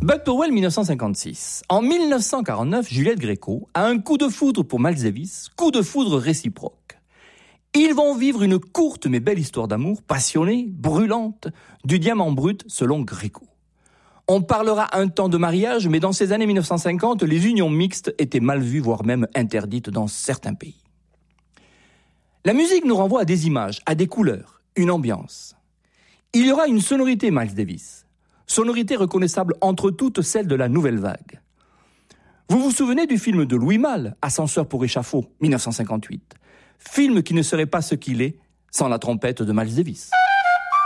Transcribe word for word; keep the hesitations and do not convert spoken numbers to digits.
Buck Powell, dix-neuf cent cinquante-six. En dix-neuf cent quarante-neuf, Juliette Gréco a un coup de foudre pour Miles Davis, coup de foudre réciproque. Ils vont vivre une courte mais belle histoire d'amour, passionnée, brûlante, du diamant brut selon Gréco. On parlera un temps de mariage, mais dans ces années dix-neuf cent cinquante, les unions mixtes étaient mal vues, voire même interdites dans certains pays. La musique nous renvoie à des images, à des couleurs, une ambiance. Il y aura une sonorité Miles Davis. Sonorité reconnaissable entre toutes celles de la nouvelle vague. Vous vous souvenez du film de Louis Malle, Ascenseur pour échafaud, dix-neuf cent cinquante-huit. Film qui ne serait pas ce qu'il est sans la trompette de Miles Davis.